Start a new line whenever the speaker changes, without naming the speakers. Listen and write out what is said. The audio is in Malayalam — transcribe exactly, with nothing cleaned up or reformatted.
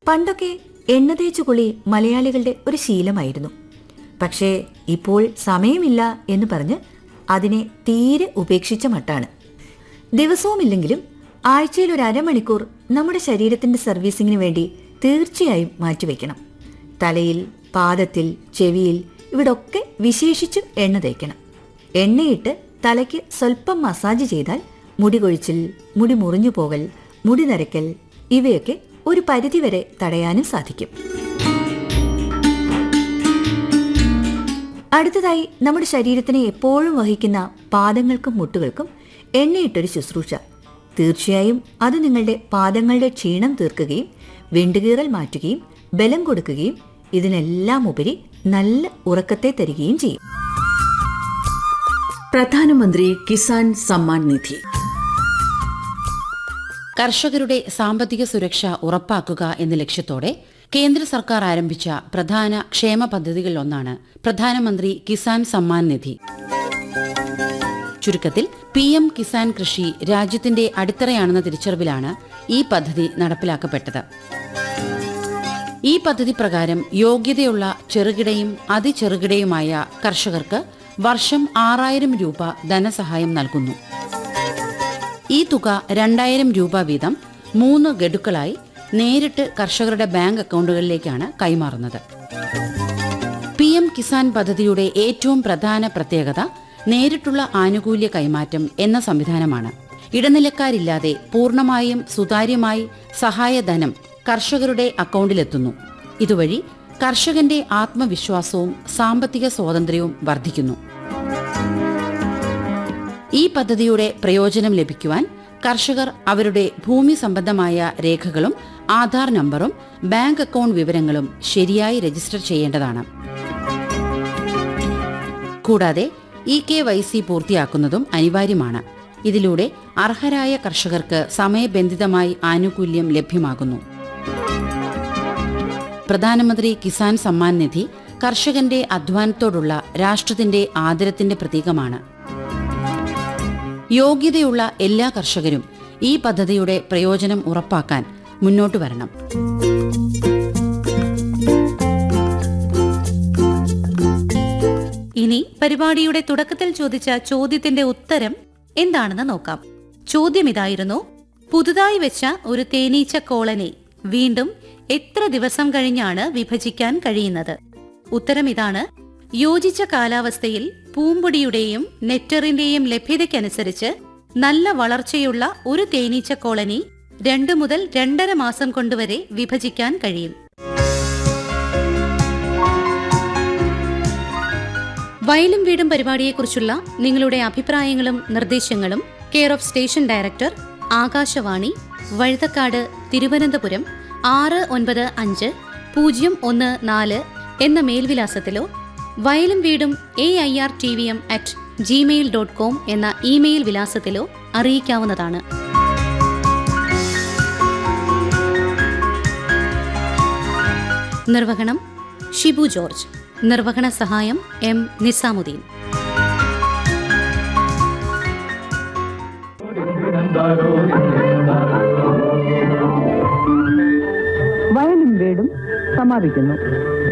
പണ്ടൊക്കെ എണ്ണ തേച്ചു കുളി മലയാളികളുടെ ഒരു ശീലമായിരുന്നു. പക്ഷേ ഇപ്പോൾ സമയമില്ല എന്ന് പറഞ്ഞ് അതിനെ തീരെ ഉപേക്ഷിച്ച മട്ടാണ്. ദിവസവുമില്ലെങ്കിലും ആഴ്ചയിൽ ഒരു അരമണിക്കൂർ നമ്മുടെ ശരീരത്തിന്റെ സർവീസിങ്ങിന് വേണ്ടി തീർച്ചയായും മാറ്റിവെക്കണം. തലയിൽ, പാദത്തിൽ, ചെവിയിൽ ഇവിടൊക്കെ വിശേഷിച്ചും എണ്ണ തേക്കണം. എണ്ണയിട്ട് തലയ്ക്ക് സ്വല്പം മസാജ് ചെയ്താൽ മുടി കൊഴിച്ചിൽ, മുടി മുറിഞ്ഞു പോകൽ, മുടി നരയ്ക്കൽ ഇവയൊക്കെ ഒരു പരിധിവരെ തടയാനും സാധിക്കും. അടുത്തതായി നമ്മുടെ ശരീരത്തിനെ എപ്പോഴും വഹിക്കുന്ന പാദങ്ങൾക്കും മുട്ടുകൾക്കും എണ്ണയിട്ടൊരു ശുശ്രൂഷ. തീർച്ചയായും അത് നിങ്ങളുടെ പാദങ്ങളുടെ ക്ഷീണം തീർക്കുകയും വിണ്ടുകീറൽ മാറ്റുകയും ബലം കൊടുക്കുകയും ഇതിനെല്ലാം ഉപരി നല്ല ഉറക്കത്തെ തരികയും ചെയ്യും.
പ്രധാനമന്ത്രി കിസാൻ സമ്മാൻ നിധി.
കർഷകരുടെ സാമ്പത്തിക സുരക്ഷ ഉറപ്പാക്കുക എന്ന ലക്ഷ്യത്തോടെ കേന്ദ്ര സർക്കാർ ആരംഭിച്ച പ്രധാന ക്ഷേമ പദ്ധതികളിലൊന്നാണ് പ്രധാനമന്ത്രി കിസാൻ സമ്മാൻ നിധി. ചുരുക്കത്തിൽ പി എം കിസാൻ കൃഷി രാജ്യത്തിന്റെ അടിത്തറയാണെന്ന തിരിച്ചറിവിലാണ് ഈ പദ്ധതി നടപ്പിലാക്കപ്പെട്ടത്. ഈ പദ്ധതി പ്രകാരം യോഗ്യതയുള്ള ചെറുകിടയും അതിചെറുകിടയുമായ കർഷകർക്ക് വർഷം ആറായിരം രൂപ ധനസഹായം നൽകുന്നു. ഈ തുക രണ്ടായിരം രൂപ വീതം മൂന്ന് ഗഡുക്കളായി നേരിട്ട് കർഷകരുടെ ബാങ്ക് അക്കൗണ്ടുകളിലേക്കാണ് കൈമാറുന്നത്. പി എം കിസാൻ പദ്ധതിയുടെ ഏറ്റവും പ്രധാന പ്രത്യേകത നേരിട്ടുള്ള ആനുകൂല്യ കൈമാറ്റം എന്ന സംവിധാനമാണ്. ഇടനിലക്കാരില്ലാതെ പൂർണ്ണമായും സുതാര്യമായി സഹായധനം കർഷകരുടെ അക്കൗണ്ടിലെത്തുന്നു. ഇതുവഴി കർഷകന്റെ ആത്മവിശ്വാസവും സാമ്പത്തിക സ്വാതന്ത്ര്യവും വർദ്ധിക്കുന്നു. ഈ പദ്ധതിയുടെ പ്രയോജനം ലഭിക്കുവാൻ കർഷകർ അവരുടെ ഭൂമി സംബന്ധമായ രേഖകളും ആധാർ നമ്പറും ബാങ്ക് അക്കൗണ്ട് വിവരങ്ങളും ശരിയായി രജിസ്റ്റർ ചെയ്യേണ്ടതാണ്. കൂടാതെ ഇ കെ വൈ സി പൂർത്തിയാക്കുന്നതും അനിവാര്യമാണ്. ഇതിലൂടെ അർഹരായ കർഷകർക്ക് സമയബന്ധിതമായി ആനുകൂല്യം ലഭ്യമാകുന്നു. പ്രധാനമന്ത്രി കിസാൻ സമ്മാൻ നിധി കർഷകന്റെ അധ്വാനത്തോടുള്ള രാഷ്ട്രത്തിന്റെ ആദരത്തിന്റെ പ്രതീകമാണ്. യോഗ്യതയുള്ള എല്ലാ കർഷകരും ഈ പദ്ധതിയുടെ പ്രയോജനം ഉറപ്പാക്കാൻ മുന്നോട്ടു വരണം.
ഇനി പരിപാടിയുടെ തുടക്കത്തിൽ ചോദിച്ച ചോദ്യത്തിന്റെ ഉത്തരം എന്താണെന്ന് നോക്കാം. ചോദ്യം ഇതായിരുന്നു: പുതുതായി വെച്ച ഒരു തേനീച്ച കോളനി വീണ്ടും എത്ര ദിവസം കഴിഞ്ഞാണ് വിഭജിക്കാൻ കഴിയുന്നത്? ഉത്തരം ഇതാണ്: യോജിച്ച കാലാവസ്ഥയിൽ പൂമ്പൊടിയുടെയും നെക്ടറിന്റെയും ലഭ്യതയ്ക്കനുസരിച്ച് നല്ല വളർച്ചയുള്ള ഒരു തേനീച്ച കോളനി രണ്ടു മുതൽ രണ്ടര മാസം കൊണ്ടുവരെ വിഭജിക്കാൻ കഴിയും. വയലും വീടും പരിപാടിയെക്കുറിച്ചുള്ള നിങ്ങളുടെ അഭിപ്രായങ്ങളും നിർദ്ദേശങ്ങളും care of station director, Akashvani, Vazhuthacaud, Thiruvananthapuram ആറ് ഒൻപത് അഞ്ച് പൂജ്യം ഒന്ന് നാല് എന്ന മേൽവിലാസത്തിലോ വയലും വീടും A I R T V M at Gmail dot com എന്ന ഇമെയിൽ വിലാസത്തിലോ അറിയിക്കാവുന്നതാണ്. നിർവഹണം ഷിബു ജോർജ്. നിർവഹണ സഹായം എം നിസാമുദ്ദീൻ.
വയലും വീടും സമാപിക്കുന്നു.